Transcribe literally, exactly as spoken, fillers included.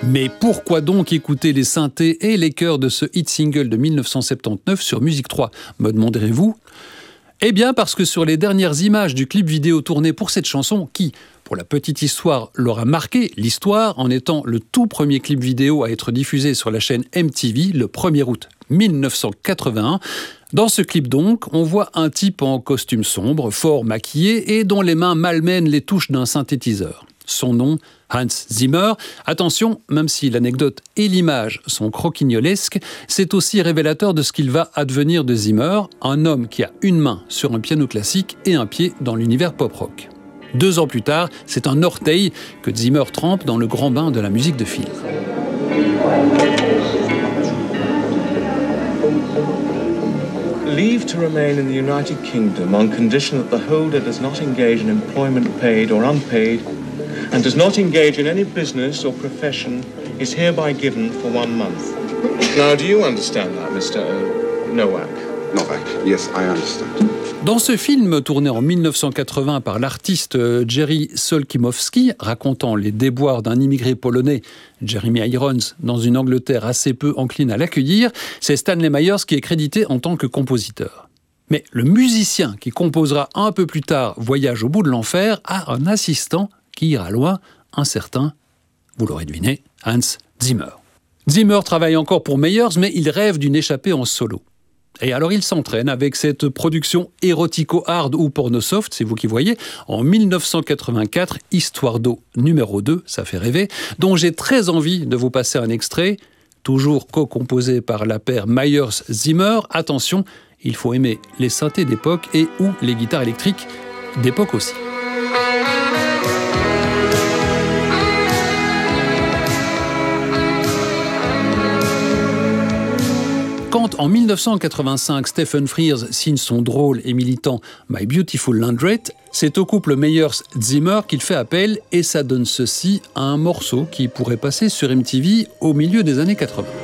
Mais pourquoi donc écouter les synthés et les chœurs de ce hit single de mille neuf cent soixante-dix-neuf sur Musique trois, me demanderez-vous ? Eh bien parce que sur les dernières images du clip vidéo tourné pour cette chanson, qui, pour la petite histoire, l'aura marqué, l'histoire, en étant le tout premier clip vidéo à être diffusé sur la chaîne M T V le premier août mille neuf cent quatre-vingt-un, dans ce clip donc, on voit un type en costume sombre, fort maquillé et dont les mains malmènent les touches d'un synthétiseur. Son nom, Hans Zimmer. Attention, même si l'anecdote et l'image sont croquignolesques, c'est aussi révélateur de ce qu'il va advenir de Zimmer, un homme qui a une main sur un piano classique et un pied dans l'univers pop-rock. Deux ans plus tard, c'est un orteil que Zimmer trempe dans le grand bain de la musique de film. Leave to remain in the United Kingdom on condition that the holder does not engage in employment paid or unpaid and does not engage in any business or profession is hereby given for one month. Now, do you understand that, Mister Nowak? Novak, yes, I understand. Dans ce film tourné en mille neuf cent quatre-vingts par l'artiste Jerry Solkimowski, racontant les déboires d'un immigré polonais, Jeremy Irons, dans une Angleterre assez peu encline à l'accueillir, c'est Stanley Myers qui est crédité en tant que compositeur. Mais le musicien qui composera un peu plus tard Voyage au bout de l'enfer a un assistant qui ira loin, un certain, vous l'aurez deviné, Hans Zimmer. Zimmer travaille encore pour Myers, mais il rêve d'une échappée en solo. Et alors il s'entraîne avec cette production érotico-hard ou porno-soft, c'est vous qui voyez, en mille neuf cent quatre-vingt-quatre, Histoire d'eau numéro deux, ça fait rêver, dont j'ai très envie de vous passer un extrait, toujours co-composé par la paire Myers-Zimmer. Attention, il faut aimer les synthés d'époque et ou les guitares électriques d'époque aussi. Quand, en mille neuf cent quatre-vingt-cinq, Stephen Frears signe son drôle et militant My Beautiful Laundrette, c'est au couple Myers-Zimmer qu'il fait appel et ça donne ceci à un morceau qui pourrait passer sur M T V au milieu des années quatre-vingts.